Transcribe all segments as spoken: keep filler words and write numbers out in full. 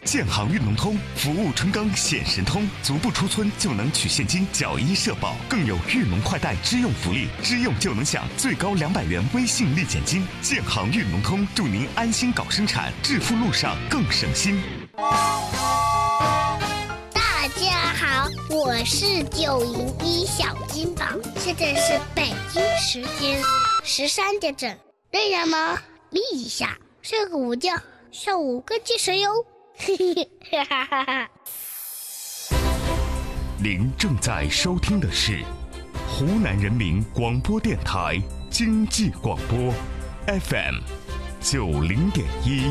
建行运农通服务春耕显神通，足不出村就能取现金缴医社保，更有育农快贷支用福利，支用就能享最高两百元微信立减金。建行运农通祝您安心搞生产，致富路上更省心。 大家好，我是九零一小金宝，现在是北京时间十三点整，累了吗？眯一下，睡个午觉，下午更精神哟。嘿嘿哈哈哈哈。 您正在收听的是湖南人民广播电台经济广播 F M 九零点一。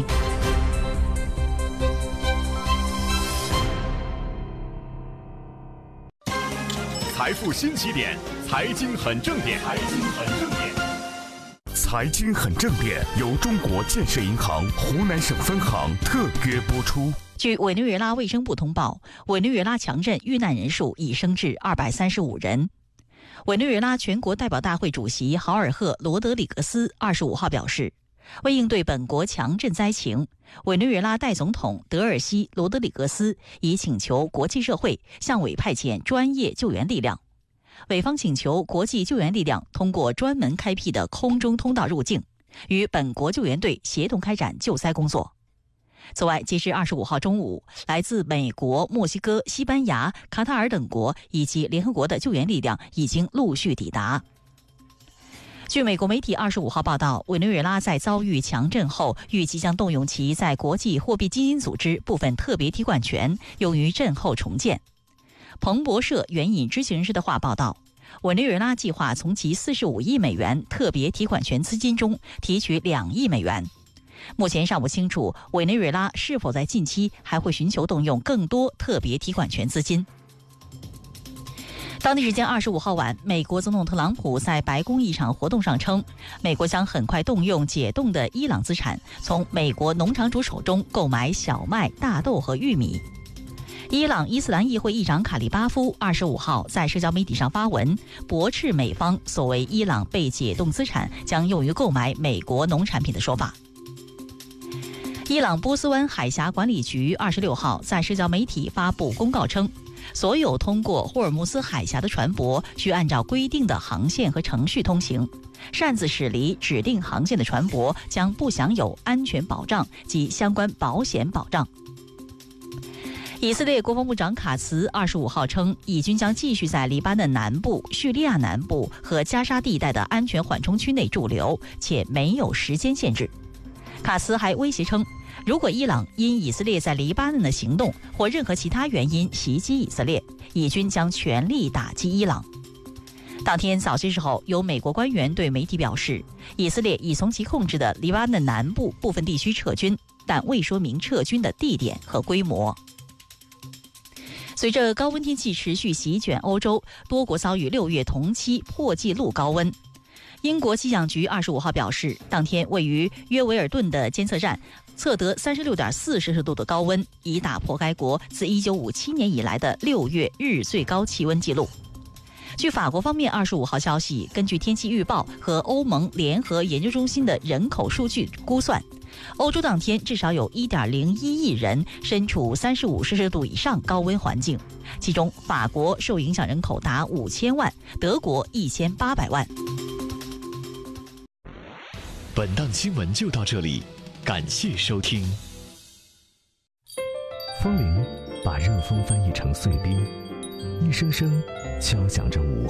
财富新起点，财经很正点，财经很正点。 财经很正点由中国建设银行湖南省分行特约播出。 据委内瑞拉卫生部通报，委内瑞拉强震遇难人数已升至二百三十五人。委内瑞拉全国代表大会主席豪尔赫·罗德里格斯二十五号表示，为应对本国强震灾情，委内瑞拉代总统德尔西·罗德里格斯已请求国际社会向委派遣专业救援力量。委方请求国际救援力量通过专门开辟的空中通道入境，与本国救援队协同开展救灾工作。此外，截至二十五号中午，来自美国、墨西哥、西班牙、卡塔尔等国以及联合国的救援力量已经陆续抵达。据美国媒体二十五号报道，委内瑞拉在遭遇强震后，预计将动用其在国际货币基金组织部分特别提款权，用于震后重建。彭博社援引知情人士的话报道，委内瑞拉计划从其四十五亿美元特别提款权资金中提取两亿美元。目前尚不清楚委内瑞拉是否在近期还会寻求动用更多特别提款权资金。当地时间二十五号晚，美国总统特朗普在白宫一场活动上称，美国将很快动用解冻的伊朗资产，从美国农场主手中购买小麦、大豆和玉米。伊朗伊斯兰议会议长卡利巴夫二十五号在社交媒体上发文，驳斥美方所谓伊朗被解冻资产将用于购买美国农产品的说法。伊朗波斯湾海峡管理局二十六号在社交媒体发布公告称，所有通过霍尔木斯海峡的船舶需按照规定的航线和程序通行，擅自驶离指定航线的船舶将不享有安全保障及相关保险保障。以色列国防部长卡茨二十五号称，以军将继续在黎巴嫩南部、叙利亚南部和加沙地带的安全缓冲区内驻留，且没有时间限制。卡茨还威胁称，如果伊朗因以色列在黎巴嫩的行动或任何其他原因袭击以色列，以军将全力打击伊朗。当天早些时候，有美国官员对媒体表示，以色列已从其控制的黎巴嫩南部部分地区撤军，但未说明撤军的地点和规模。随着高温天气持续席卷欧洲，多国遭遇六月同期破纪录高温。英国气象局二十五号表示，当天位于约维尔顿的监测站测得 三十六点四摄氏度的高温，已打破该国自一九五七年以来的六月日最高气温纪录。据法国方面二十五号消息，根据天气预报和欧盟联合研究中心的人口数据估算，欧洲当天至少有 一点零一亿人身处三十五摄氏度以上高温环境，其中法国受影响人口达五千万，德国一千八百万。 本档新闻就到这里，感谢收听。 风铃把热风翻译成碎冰，一声声敲响着午